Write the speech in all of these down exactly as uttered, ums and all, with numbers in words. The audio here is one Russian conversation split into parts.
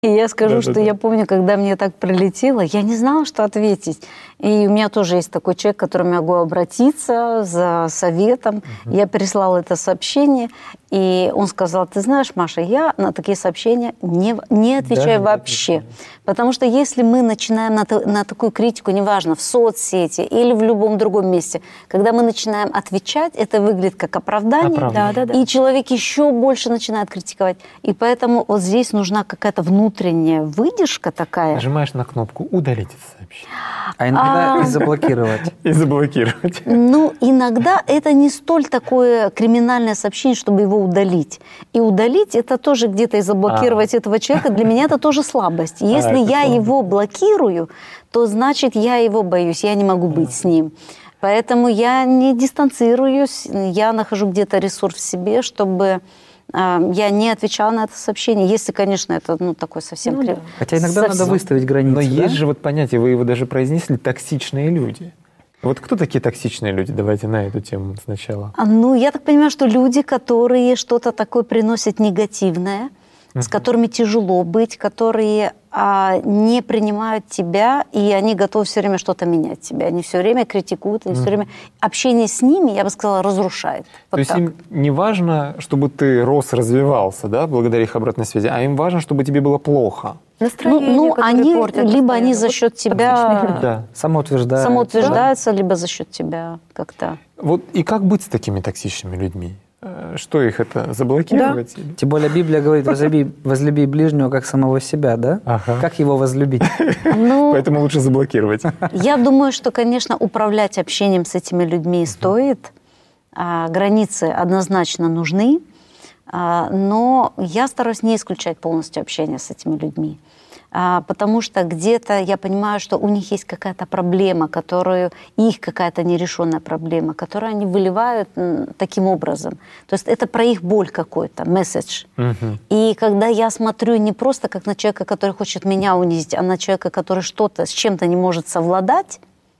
И я скажу, Да, что да, да. я помню, когда мне так прилетело, я не знала, что ответить. И у меня тоже есть такой человек, к которому я могу обратиться за советом. Угу. Я прислала это сообщение, и он сказал: ты знаешь, Маша, я на такие сообщения не, не отвечаю Даже вообще. не Потому что если мы начинаем на, на такую критику, неважно, в соцсети или в любом другом месте, когда мы начинаем отвечать, это выглядит как оправдание, Да, да, да. и человек еще больше начинает критиковать. И поэтому вот здесь нужна какая-то внутренняя выдержка такая. Нажимаешь на кнопку «Удалить это сообщение». А иногда А. и заблокировать. И заблокировать. Ну, иногда это не столь такое криминальное сообщение, чтобы его удалить. И удалить — это тоже где-то и заблокировать А. этого человека. Для меня это тоже слабость. Если А, это я слабость. его блокирую, то значит, я его боюсь, я не могу быть с ним. Поэтому я не дистанцируюсь, я нахожу где-то ресурс в себе, чтобы э, я не отвечала на это сообщение. Если, конечно, это ну, такой совсем... Ну, кри- да. Хотя иногда совсем- надо выставить границы. Но да? есть же вот понятие, вы его даже произнесли, токсичные люди. Вот кто такие токсичные люди? Давайте на эту тему сначала. А, Ну, я так понимаю, что люди, которые что-то такое приносят негативное, с которыми тяжело быть, которые а, не принимают тебя, и они готовы все время что-то менять тебя. Они все время критикуют, они все время... Общение с ними, я бы сказала, разрушает. Вот То есть так. им не важно, чтобы ты рос, развивался, да, благодаря их обратной связи, а им важно, чтобы тебе было плохо. Ну, Настроение, ну которое они, портят либо они постоянно. за Вот счет токсичные тебя люди. Да, самоутверждаются. самоутверждаются, либо за счет тебя как-то. Вот и как быть с такими токсичными людьми? Э, Что их это, заблокировать? или- Тем более Библия говорит: возлюби, возлюби ближнего как самого себя, да? Ага. Как его возлюбить? Ну, Поэтому лучше заблокировать. я думаю, что, конечно, управлять общением с этими людьми стоит. А, границы однозначно нужны. А, но я стараюсь не исключать полностью общение с этими людьми. А, потому что где-то я понимаю, что у них есть какая-то проблема, которую, их какая-то нерешенная проблема, которую они выливают м, таким образом. То есть это про их боль какой-то, месседж. Мгм. И когда я смотрю не просто как на человека, который хочет меня унизить, а на человека, который что-то, с чем-то не может совладать,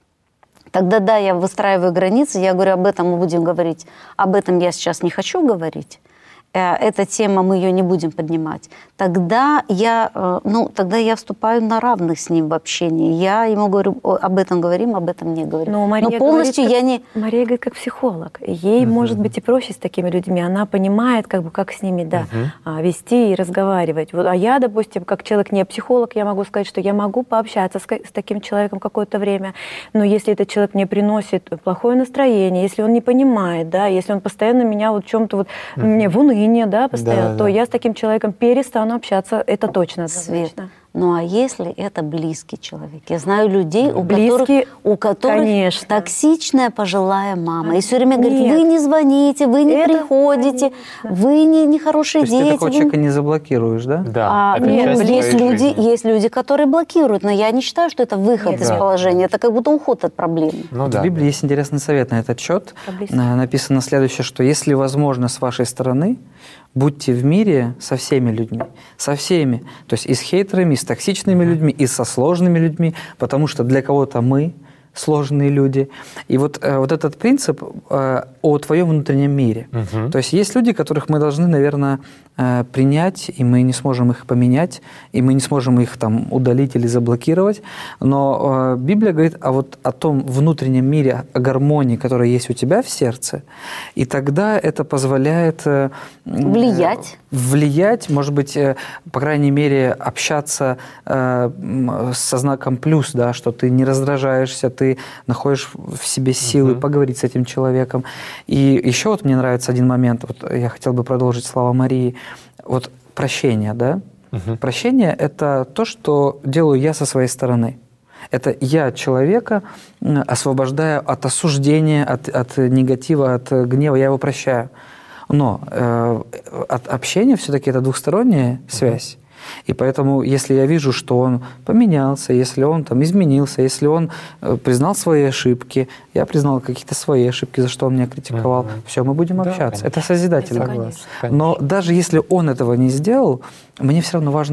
тогда да, я выстраиваю границы, я говорю: об этом мы будем говорить, об этом я сейчас не хочу говорить. Э, Эта тема, мы ее не будем поднимать. Тогда я, э, ну, тогда я вступаю на равных с ним в общении. Я ему говорю: «О, об этом говорим, об этом не говорим». Но Мария Но полностью говорит, я как- не... Мария говорит как психолог. Ей, может быть, и проще с такими людьми. Она понимает, как бы, как с ними, да, а, вести и разговаривать. Вот, а я, допустим, как человек не психолог, я могу сказать, что я могу пообщаться с, ка- с таким человеком какое-то время, но если этот человек мне приносит плохое настроение, если он не понимает, да, если он постоянно меня вот в чем-то вот, мне в уныние, да, постоянно, Да, то да. я с таким человеком перестану общаться, это точно, Свет. однозначно. Ну а если это близкий человек? Я знаю людей, у Близкий, которых, у которых конечно. токсичная пожилая мама. И все время говорит: Нет. вы не звоните, вы не Это, приходите, конечно. вы не, не То хорошие есть ты дети. такого вы человека не-» не заблокируешь, да? Да, А, это ну, часть есть твоей люди, жизни. есть люди, которые блокируют, но я не считаю, что это выход Нет, из да. положения. Это как будто уход от проблемы. Ну Вот да. в Библии есть интересный совет на этот счет. Про близких. Э, Написано следующее, что если возможно с вашей стороны, будьте в мире со всеми людьми, со всеми, то есть и с хейтерами, и с токсичными людьми, и со сложными людьми, потому что для кого-то мы сложные люди. И вот, э, вот этот принцип э, о твоем внутреннем мире. Мгм. То есть есть люди, которых мы должны, наверное, э, принять, и мы не сможем их поменять, и мы не сможем их там удалить или заблокировать. Но э, Библия говорит о, вот, о том внутреннем мире, о гармонии, которая есть у тебя в сердце, и тогда это позволяет э, Влиять. влиять, может быть, э, по крайней мере, общаться э, м, со знаком плюс, да, что ты не раздражаешься, ты находишь в себе силы Мгм. поговорить с этим человеком. И еще вот мне нравится один момент, вот я хотел бы продолжить слова Марии, вот прощение, да? Мгм. Прощение – это то, что делаю я со своей стороны. Это я человека м, освобождаю от осуждения, от, от негатива, от гнева, я его прощаю. Но э, от общения все-таки это двухсторонняя связь. И поэтому, если я вижу, что он поменялся, если он там изменился, если он э, признал свои ошибки, я признал какие-то свои ошибки, за что он меня критиковал, Мгм. все, мы будем Да, общаться. конечно. Это созидательно. Это Согласен, конечно. Но даже если он этого не сделал, мне все равно важно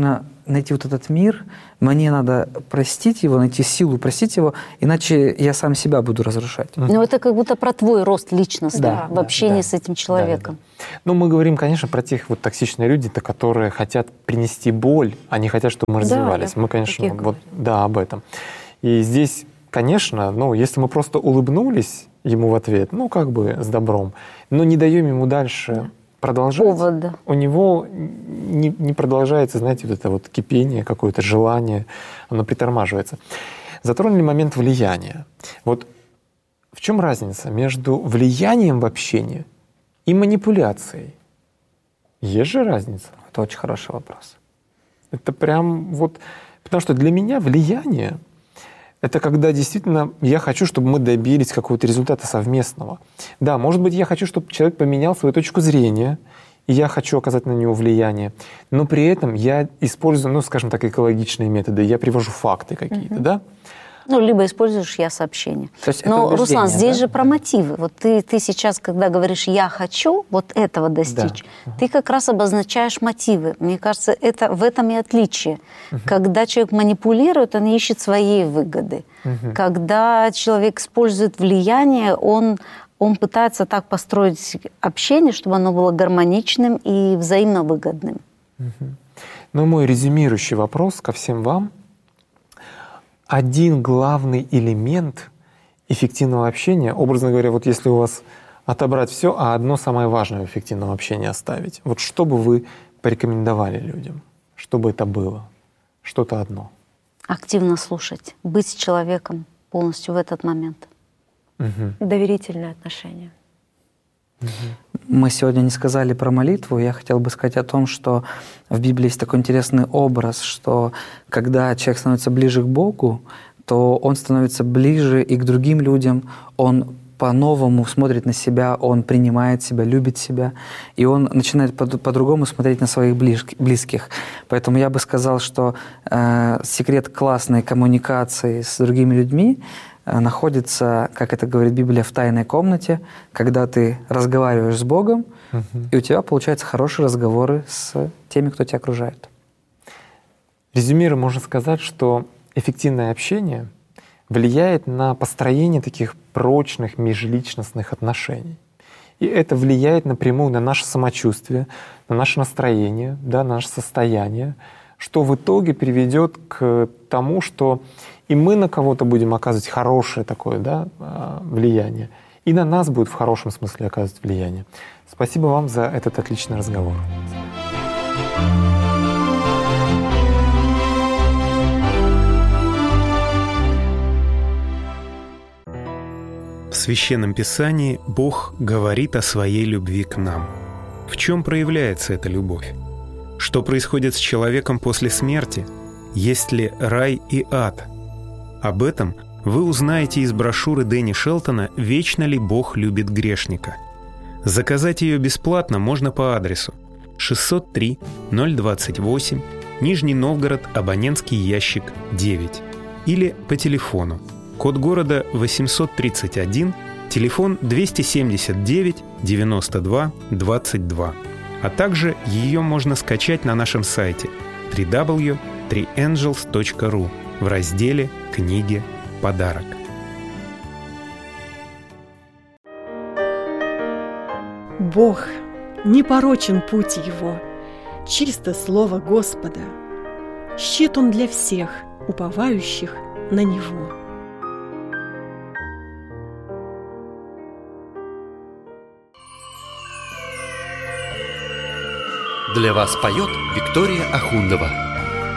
найти вот этот мир, мне надо простить его, найти силу простить его, иначе я сам себя буду разрушать. Ну, это как будто про твой рост личностный Да, в общении да. с этим человеком. Да, да, да. Ну, мы говорим, конечно, про тех вот токсичные люди, которые хотят принести боль, они хотят, чтобы мы Да, развивались. да, мы, конечно, таких вот, да, об этом. И здесь, конечно, ну, если мы просто улыбнулись ему в ответ, ну, как бы с добром, но не даем ему дальше да. продолжать, Повод, да. у него не, не продолжается, знаете, вот это вот кипение, какое-то желание, оно притормаживается. Затронули момент влияния. Вот в чем разница между влиянием в общении и манипуляцией? Есть же разница? Это очень хороший вопрос. Это прям вот... Потому что для меня влияние — это когда действительно я хочу, чтобы мы добились какого-то результата совместного. Да, может быть, я хочу, чтобы человек поменял свою точку зрения, и я хочу оказать на него влияние, но при этом я использую, ну, скажем так, экологичные методы, я привожу факты какие-то, mm-hmm. да? Ну, либо используешь я-сообщение. То есть Но, это Руслан, здесь да? же про мотивы. Вот ты, ты сейчас, когда говоришь «я хочу вот этого достичь», да. ты как раз обозначаешь мотивы. Мне кажется, это, в этом и отличие. Угу. Когда человек манипулирует, он ищет своей выгоды. Угу. Когда человек использует влияние, он, он пытается так построить общение, чтобы оно было гармоничным и взаимно выгодным. Угу. Ну, мой резюмирующий вопрос ко всем вам. Один главный элемент эффективного общения, образно говоря, вот если у вас отобрать все, а одно самое важное в эффективном общении оставить, вот что бы вы порекомендовали людям? Что бы это было? Что-то одно. Активно слушать, быть с человеком полностью в этот момент. Угу. Доверительные отношения. Угу. Мы сегодня не сказали про молитву. Я хотел бы сказать о том, что в Библии есть такой интересный образ, что когда человек становится ближе к Богу, то он становится ближе и к другим людям, он по-новому смотрит на себя, он принимает себя, любит себя, и он начинает по-другому смотреть на своих близких. Поэтому я бы сказал, что э, секрет классной коммуникации с другими людьми находится, как это говорит Библия, в тайной комнате, когда ты разговариваешь с Богом, угу. и у тебя получаются хорошие разговоры с теми, кто тебя окружает. Резюмируя, можно сказать, что эффективное общение влияет на построение таких прочных межличностных отношений. И это влияет напрямую на наше самочувствие, на наше настроение, да, на наше состояние, что в итоге приведет к тому, что и мы на кого-то будем оказывать хорошее такое, да, влияние, и на нас будет в хорошем смысле оказывать влияние. Спасибо вам за этот отличный разговор. В Священном Писании Бог говорит о своей любви к нам. В чем проявляется эта любовь? Что происходит с человеком после смерти? Есть ли рай и ад? Об этом вы узнаете из брошюры Дэнни Шелтона «Вечно ли Бог любит грешника?». Заказать ее бесплатно можно по адресу шестьсот три ноль двадцать восемь, Нижний Новгород, абонентский ящик девять, или по телефону, код города восемьсот тридцать один, телефон двести семьдесят девять девяносто два двадцать два. А также ее можно скачать на нашем сайте дабл ю дабл ю дабл ю точка три энджелс точка ру в разделе «Книги. Подарок». Бог, непорочен путь Его, чисто слово Господа. Щит Он для всех, уповающих на Него. Для вас поет Виктория Ахундова.